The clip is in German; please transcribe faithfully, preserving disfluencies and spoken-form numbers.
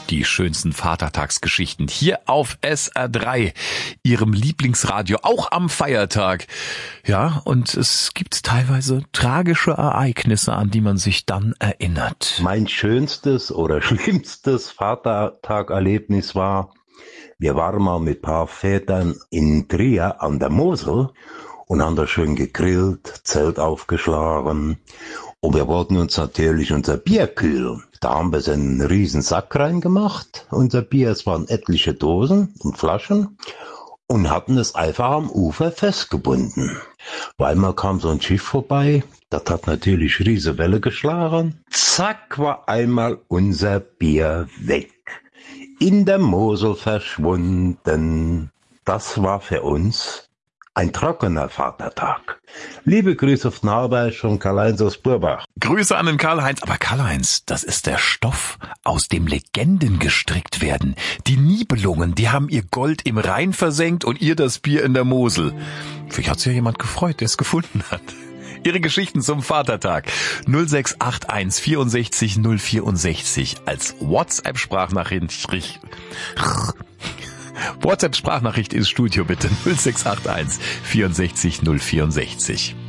Die schönsten Vatertagsgeschichten hier auf S R drei, Ihrem Lieblingsradio, auch am Feiertag. Ja, und es gibt teilweise tragische Ereignisse, an die man sich dann erinnert. Mein schönstes oder schlimmstes Vatertag-Erlebnis war, wir waren mal mit ein paar Vätern in Trier an der Mosel und haben da schön gegrillt, Zelt aufgeschlagen. Und wir wollten uns natürlich unser Bier kühlen. Da haben wir so einen riesen Sack reingemacht, unser Bier. Es waren etliche Dosen und Flaschen und hatten es einfach am Ufer festgebunden. Weil mal kam so ein Schiff vorbei, das hat natürlich riese Welle geschlagen. Zack, war einmal unser Bier weg. In der Mosel verschwunden. Das war für uns ein trockener Vatertag. Liebe Grüße auf Narberg und Karl-Heinz aus Burbach. Grüße an den Karl-Heinz. Aber Karl-Heinz, das ist der Stoff, aus dem Legenden gestrickt werden. Die Nibelungen, die haben ihr Gold im Rhein versenkt und ihr das Bier in der Mosel. Vielleicht hat sich ja jemand gefreut, der es gefunden hat. Ihre Geschichten zum Vatertag. null sechs acht eins vierundsechzig null vierundsechzig als WhatsApp-Sprachnachricht. WhatsApp-Sprachnachricht ins Studio bitte. null sechs acht eins vierundsechzig null vierundsechzig.